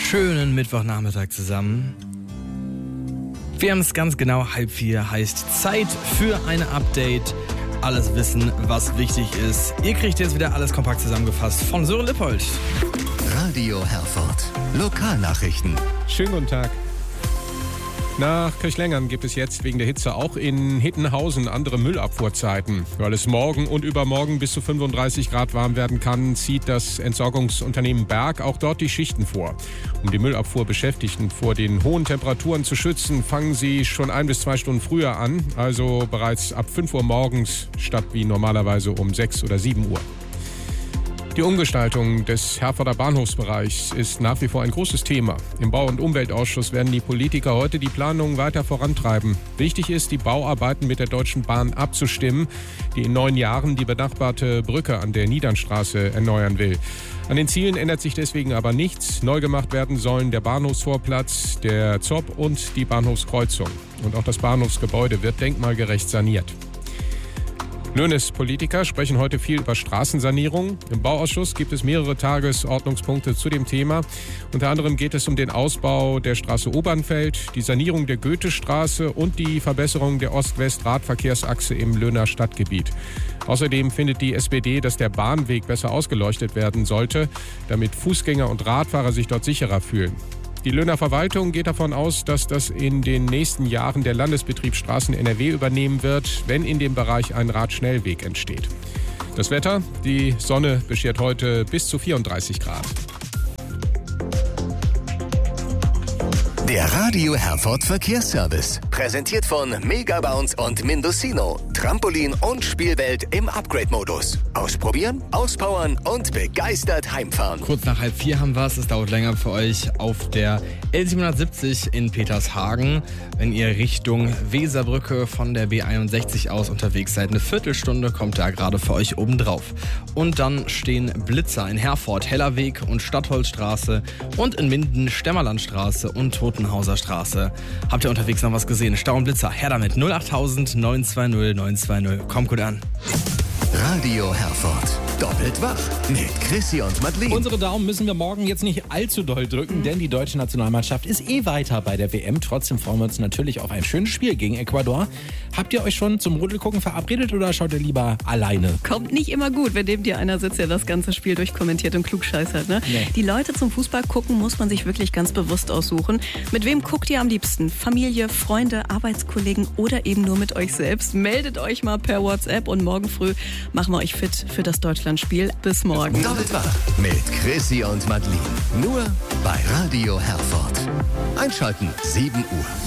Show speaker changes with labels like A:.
A: schönen Mittwochnachmittag zusammen. Wir haben es ganz genau 3:30, heißt Zeit für ein Update. Alles wissen, was wichtig ist. Ihr kriegt jetzt wieder alles kompakt zusammengefasst von Sören Lippold.
B: Radio Herford. Lokalnachrichten.
C: Schönen guten Tag. Nach Kirchlengern gibt es jetzt wegen der Hitze auch in Hittenhausen andere Müllabfuhrzeiten. Weil es morgen und übermorgen bis zu 35 Grad warm werden kann, zieht das Entsorgungsunternehmen Berg auch dort die Schichten vor. Um die Müllabfuhrbeschäftigten vor den hohen Temperaturen zu schützen, fangen sie schon 1 bis 2 Stunden früher an, also bereits ab 5 Uhr morgens statt wie normalerweise um 6 oder 7 Uhr. Die Umgestaltung des Herforder Bahnhofsbereichs ist nach wie vor ein großes Thema. Im Bau- und Umweltausschuss werden die Politiker heute die Planungen weiter vorantreiben. Wichtig ist, die Bauarbeiten mit der Deutschen Bahn abzustimmen, die in 9 Jahren die benachbarte Brücke an der Niedernstraße erneuern will. An den Zielen ändert sich deswegen aber nichts. Neu gemacht werden sollen der Bahnhofsvorplatz, der ZOB und die Bahnhofskreuzung. Und auch das Bahnhofsgebäude wird denkmalgerecht saniert. Löhnes-Politiker sprechen heute viel über Straßensanierung. Im Bauausschuss gibt es mehrere Tagesordnungspunkte zu dem Thema. Unter anderem geht es um den Ausbau der Straße Obernfeld, die Sanierung der Goethestraße und die Verbesserung der Ost-West-Radverkehrsachse im Löhner Stadtgebiet. Außerdem findet die SPD, dass der Bahnweg besser ausgeleuchtet werden sollte, damit Fußgänger und Radfahrer sich dort sicherer fühlen. Die Löhner Verwaltung geht davon aus, dass das in den nächsten Jahren der Landesbetrieb Straßen NRW übernehmen wird, wenn in dem Bereich ein Radschnellweg entsteht. Das Wetter: Die Sonne beschert heute bis zu 34 Grad.
B: Der Radio Herford Verkehrsservice. Präsentiert von Megabounce und Mindocino. Trampolin und Spielwelt im Upgrade-Modus. Ausprobieren, auspowern und begeistert heimfahren.
A: Kurz nach 3:30 haben wir es. Es dauert länger für euch auf der L770 in Petershagen. Wenn ihr Richtung Weserbrücke von der B61 aus unterwegs seid, eine Viertelstunde kommt da gerade für euch oben drauf. Und dann stehen Blitzer in Herford, Hellerweg und Stadtholzstraße und in Minden Stämmerlandstraße und Totenhauser Straße. Habt ihr unterwegs noch was gesehen? Stau und Blitzer, her damit. 08000 920 920. Kommt gut an.
B: Radio Herford. Doppelt wach mit Chrissy und Madeleine.
D: Unsere Daumen müssen wir morgen jetzt nicht allzu doll drücken, denn die deutsche Nationalmannschaft ist weiter bei der WM. Trotzdem freuen wir uns natürlich auf ein schönes Spiel gegen Ecuador. Habt ihr euch schon zum Rudelgucken verabredet oder schaut ihr lieber alleine?
E: Kommt nicht immer gut, wenn neben dir einer sitzt, der das ganze Spiel durchkommentiert und klugscheißert, ne?
D: Nee.
E: Die Leute zum Fußball gucken muss man sich wirklich ganz bewusst aussuchen. Mit wem guckt ihr am liebsten? Familie, Freunde, Arbeitskollegen oder eben nur mit euch selbst? Meldet euch mal per WhatsApp und morgen früh machen wir euch fit für das Deutschlandspiel. Bis morgen.
B: Doppelt wach mit Chrissy und Madeleine. Nur bei Radio Herford. Einschalten, 7 Uhr.